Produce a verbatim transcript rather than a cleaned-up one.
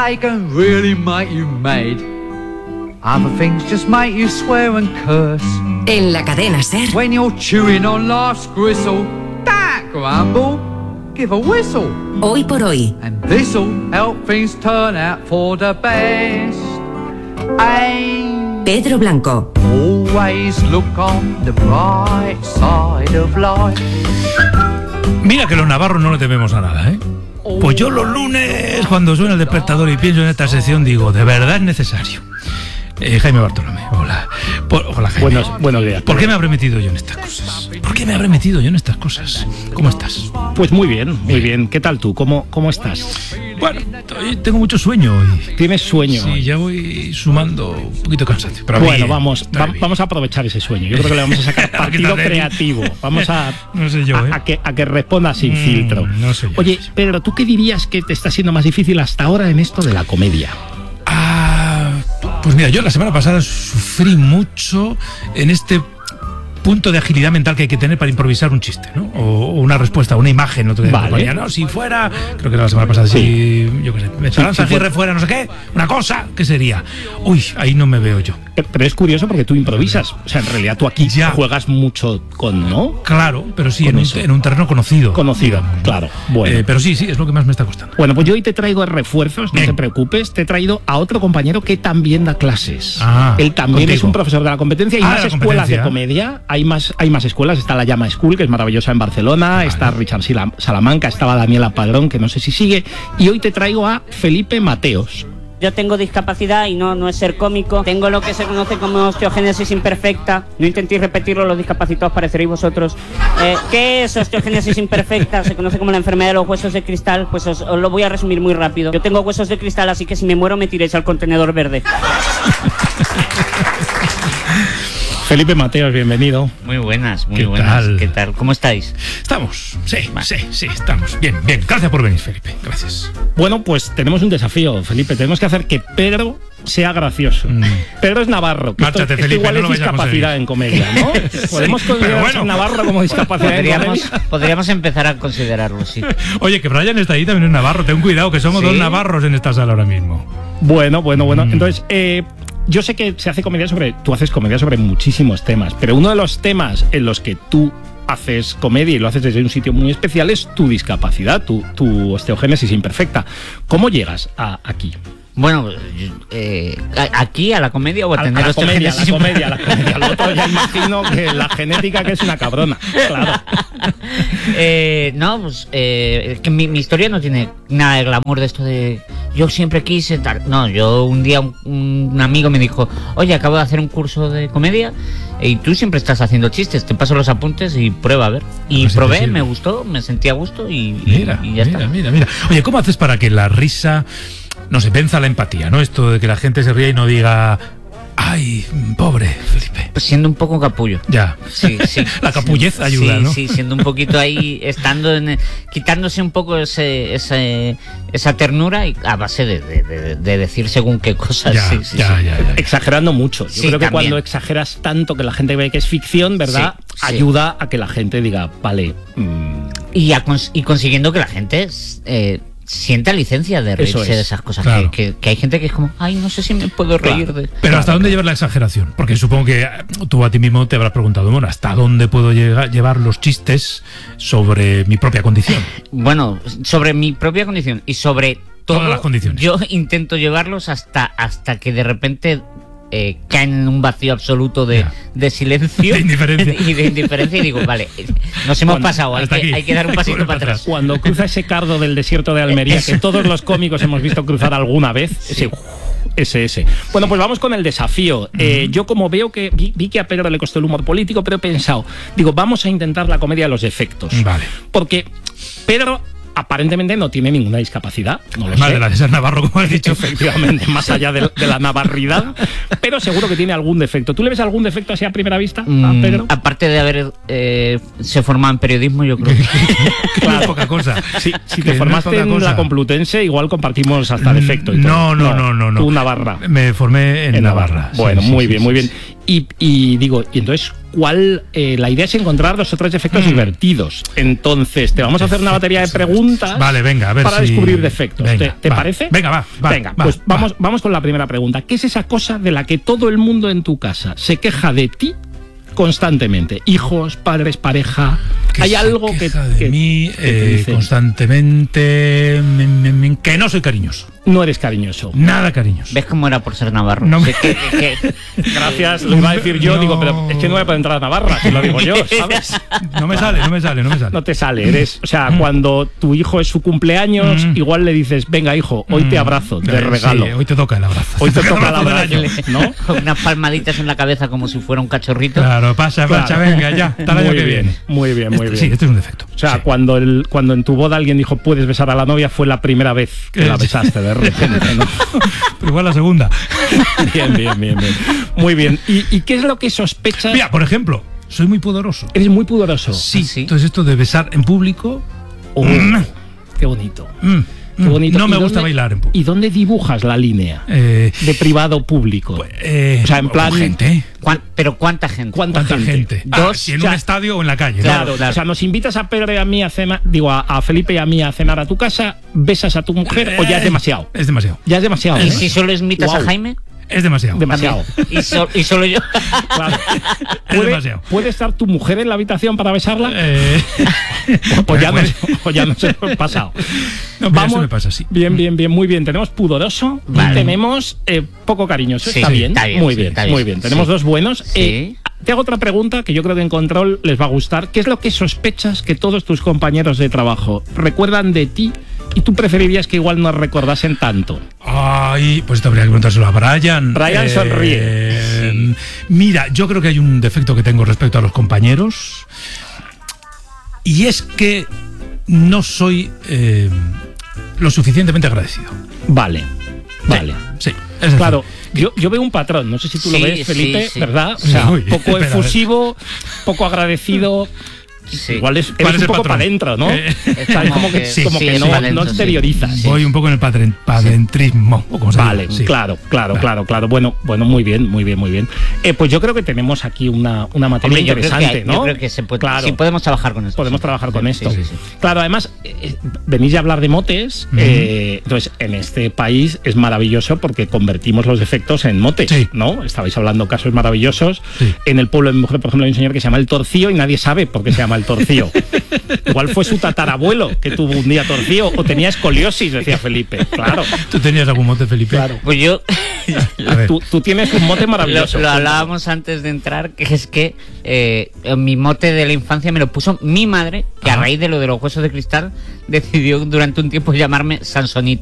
they can really make you mad. Other things just make you swear and curse. En la cadena SER. When you're chewing on life's gristle, don't grumble, give a whistle. Hoy por hoy. And this'll help things turn out for the best. And Pedro Blanco. Always look on the bright side of life. Mira que los navarros no le tememos a nada, ¿eh? Pues yo los lunes, cuando suena el despertador y pienso en esta sección, digo, de verdad es necesario. Eh, Jaime Bartolomé, hola. Por, hola, Jaime. Buenos, buenos días. ¿Por qué me habré metido yo en estas cosas? ¿Por qué me habré metido yo en estas cosas? ¿Cómo estás? Pues muy bien, muy bien. ¿Qué tal tú? ¿Cómo, cómo estás? Bueno, tengo mucho sueño hoy. ¿Tienes sueño? Sí, ya voy sumando un poquito de cansancio. Pero bueno, bien, vamos, va, vamos a aprovechar ese sueño. Yo creo que le vamos a sacar partido creativo. Vamos a, no sé yo, a, ¿eh? a, que, a que responda sin mm, filtro. No sé yo. Oye, Pedro, ¿tú qué dirías que te está siendo más difícil hasta ahora en esto de la comedia? Ah, pues mira, yo la semana pasada sufrí mucho en este punto de agilidad mental que hay que tener para improvisar un chiste, ¿no? O, o una respuesta, una imagen. Otro día vale. ponía, no, si fuera, creo que era la semana pasada, sí. si, yo qué sé, me Esperanza sí, Aguirre fuera, no sé qué, una cosa, ¿qué sería? Uy, ahí no me veo yo. Pero, pero es curioso porque tú improvisas, o sea, en realidad tú aquí ya juegas mucho con, ¿no? Claro, pero sí, en un, en un terreno conocido. Conocido, digamos, claro. Bueno. Eh, pero sí, sí, es lo que más me está costando. Bueno, pues yo hoy te traigo refuerzos, no Bien. te preocupes, te he traído a otro compañero que también da clases. Ah, Él también contigo. es un profesor de la competencia, hay ah, más escuelas de comedia, hay más, hay más escuelas. Está la Llama School, que es maravillosa en Barcelona, vale. Está Richard Salamanca, estaba Daniela Padrón, que no sé si sigue, y hoy te traigo a Felipe Mateos. Yo tengo discapacidad y no, no es ser cómico. Tengo lo que se conoce como osteogénesis imperfecta. No intentéis repetirlo, los discapacitados pareceréis vosotros. Eh, ¿Qué es osteogénesis imperfecta? Se conoce como la enfermedad de los huesos de cristal. Pues os, os lo voy a resumir muy rápido. Yo tengo huesos de cristal, así que si me muero me tiréis al contenedor verde. Felipe Mateos, bienvenido. Muy buenas, muy ¿Qué buenas. tal? ¿Qué tal? ¿Cómo estáis? Estamos, sí, vale. sí, sí, estamos. Bien, bien. Gracias por venir, Felipe. Gracias. Bueno, pues tenemos un desafío, Felipe. Tenemos que hacer que Pedro sea gracioso. Mm. Pedro es navarro. Que Márchate, esto, Felipe, esto igual no es lo discapacidad en comedia, ¿no? sí, Podemos considerar bueno. navarro como discapacidad podríamos, en comedia. Podríamos empezar a considerarlo, sí. Oye, que Brian está ahí también es navarro. Ten cuidado, que somos ¿Sí? dos navarros en esta sala ahora mismo. Bueno, bueno, bueno. Mm. Entonces, eh... yo sé que se hace comedia sobre, tú haces comedia sobre muchísimos temas, pero uno de los temas en los que tú haces comedia y lo haces desde un sitio muy especial es tu discapacidad, tu, tu osteogénesis imperfecta. ¿Cómo llegas a aquí? Bueno, eh, ¿aquí a la comedia o a, a tener a la comedia, osteogénesis? A la comedia, a la comedia. Lo otro ya imagino que la genética que es una cabrona, claro. eh, no, pues eh, es que mi, mi historia no tiene nada de glamour de esto de yo siempre quise tal. No, yo un día un, un amigo me dijo, oye, acabo de hacer un curso de comedia y tú siempre estás haciendo chistes, te paso los apuntes y prueba a ver. Y pues probé, sí, me gustó, me sentí a gusto y, mira, y, y ya mira, está. Mira, mira. Oye, ¿cómo haces para que la risa, no sé, venza la empatía, ¿no? Esto de que la gente se ría y no diga, ay, pobre Felipe. Pues siendo un poco capullo. Ya. Sí, sí. La capullez sí, ayuda, sí, ¿no? Sí, siendo un poquito ahí, estando en, quitándose un poco ese, ese esa ternura y a base de, de, de, de decir según qué cosas. Ya, sí, sí, ya, sí. ya, ya. Exagerando mucho. Yo sí, creo que también. Cuando exageras tanto que la gente ve que es ficción, ¿verdad? Sí, ayuda sí. a que la gente diga, vale. Mmm. Y, a cons- y consiguiendo que la gente eh, sienta licencia de reírse es. de esas cosas. Claro. Que, que, que hay gente que es como, ay, no sé si me puedo reír claro. de. Pero claro, ¿hasta dónde claro. llevar la exageración? Porque supongo que tú a ti mismo te habrás preguntado, bueno, ¿hasta dónde puedo llegar, llevar los chistes sobre mi propia condición? Bueno, sobre mi propia condición y sobre todo, todas las condiciones. Yo intento llevarlos hasta, hasta que de repente eh, caen en un vacío absoluto de, yeah. de silencio de indiferencia. y de indiferencia y digo, vale, nos hemos Cuando, pasado, hay que, hay que dar un pasito para atrás. Cuando cruza ese cardo del desierto de Almería, que todos los cómicos hemos visto cruzar alguna vez, sí. ese... Ese, ese. Bueno, pues vamos con el desafío. Uh-huh. Eh, yo como veo que vi, vi que a Pedro le costó el humor político, pero he pensado, digo, vamos a intentar la comedia de los efectos. Vale. Porque Pedro aparentemente no tiene ninguna discapacidad. No lo más sé. de la de ser navarro, como has dicho. Efectivamente, más allá de, de la navarridad, pero seguro que tiene algún defecto. ¿Tú le ves algún defecto así a primera vista mm, a Pedro? Aparte de haber eh, se formado en periodismo, yo creo que claro, es poca cosa. Sí, si te formaste no en cosa. La Complutense, igual compartimos hasta defecto. Y no, no, no, no, no. Tú Navarra. Me formé en, en Navarra. Navarra. Bueno, sí, muy sí, bien, sí, muy bien. Y, y digo, y entonces, cuál. Eh, la idea es encontrar dos o tres defectos Mm. divertidos. Entonces, te vamos a hacer una batería de preguntas. Vale, venga, a ver para si- descubrir defectos. Venga, ¿Te, te va. parece? Venga, va, va, Venga, va, pues va. vamos, vamos con la primera pregunta. ¿Qué es esa cosa de la que todo el mundo en tu casa se queja de ti constantemente? Hijos, padres, pareja. Que ¿Hay se algo que, queja de que- mí que te eh, dicen? constantemente me- me- me- que no soy cariñoso, No eres cariñoso. nada cariñoso. ¿Ves cómo era por ser navarro? No me- Sí, que- que- Gracias, lo iba a decir yo, No. digo, pero es que no voy a poder entrar a Navarra, si lo digo yo, ¿sabes? No me sale, no me sale, no me sale. No te sale, eres, o sea, cuando tu hijo es su cumpleaños, Mm. igual le dices, venga hijo, hoy te abrazo, de Eh, regalo. sí, hoy te toca el abrazo. Hoy te toca el del abrazo, año. ¿no? con unas palmaditas en la cabeza como si fuera un cachorrito. Claro, pasa, Claro. pasa, venga, ya, hasta el año Muy que bien, viene. muy bien, muy Este- bien. Sí, este es un defecto. O sea, Sí. cuando, el, cuando en tu boda alguien dijo puedes besar a la novia, fue la primera vez que la Eh, besaste de repente, ¿no? Pero igual la segunda. Bien, bien, bien, bien. Muy bien. ¿Y, y qué es lo que sospechas? Mira, por ejemplo, soy muy poderoso. Eres muy pudoroso. Sí, sí. entonces esto de besar en público. Oh, mm, qué bonito. mm, Qué mm, bonito. No ¿Y me dónde- gusta bailar en público. ¿Y dónde dibujas la línea? Eh, De privado público. eh, O sea, en plan- con gente. ¿Cuán- pero ¿cuánta gente? ¿Cuánta, ¿Cuánta gente? gente? Ah, Dos, si en o sea, un estadio o en la calle. Claro, ¿no? claro. o sea, nos invitas a Pedro y a mí a cenar, digo, a, a Felipe y a mí a cenar a tu casa, besas a tu mujer o ya es Eh, demasiado. Es demasiado. Ya es demasiado. ¿Y ¿eh? si solo invitas Guau. a Jaime? Es demasiado. Demasiado. ¿Y, so- y solo yo? Claro. Es ¿Puede, demasiado. ¿Puede estar tu mujer en la habitación para besarla? Eh, o, ya no, puede. o ya no se lo he pasado. No, pero eso me pasa, sí. Bien, bien, bien, muy bien. Tenemos pudoroso Vale. y tenemos eh, poco cariñoso. Sí, está, sí, bien? está bien, muy sí, bien, está bien. muy bien. Tenemos Sí. dos buenos. Sí. Eh, te hago otra pregunta que yo creo que en Control les va a gustar. ¿Qué es lo que sospechas que todos tus compañeros de trabajo recuerdan de ti y tú preferirías que igual no recordasen tanto? Ay, pues esto habría que preguntárselo a Brian. Brian sonríe. Mira, yo creo que hay un defecto que tengo respecto a los compañeros. Y es que no soy eh, lo suficientemente agradecido. Vale, vale. Sí, sí, es decir, Claro, yo, yo veo un patrón, no sé si tú lo Sí, ves, Felipe, sí, sí. ¿verdad? O sea, Uy, poco espera, efusivo, poco agradecido. Sí. Igual es, ¿Cuál eres es un el poco patrón? para adentro, ¿no? Eh, O sea, es como que, Sí, como sí, que sí, no, para adentro, no sí. exteriorizas. Voy un poco en el padren- padrentrismo. o como se Vale, diga. Sí. claro, claro, Vale. claro, claro. Bueno, bueno, muy bien, muy bien, muy bien. Eh, pues yo creo que tenemos aquí una, una materia Hombre, yo creo, que, interesante, hay- ¿no? yo creo que se puede, Claro. sí, podemos trabajar con esto. Podemos sí. trabajar con Sí, esto. sí, sí. Claro, además, eh, venís a hablar de motes. Ujú. eh, entonces, en este país es maravilloso porque convertimos los defectos en motes, Sí. ¿no? Estabais hablando casos maravillosos. Sí. En el pueblo de mi mujer, por ejemplo, hay un señor que se llama el Torcío y nadie sabe por qué se llama el Torcío. Igual fue su tatarabuelo que tuvo un día torcío o tenía escoliosis, decía Felipe. Claro. ¿Tú tenías algún mote, Felipe? Claro. Pues yo A ver. Tú, tú tienes un mote lo, maravilloso. lo hablábamos antes de entrar, que es que eh, mi mote de la infancia me lo puso mi madre, que a Ajá. raíz de lo de los huesos de cristal decidió durante un tiempo llamarme Sansonito.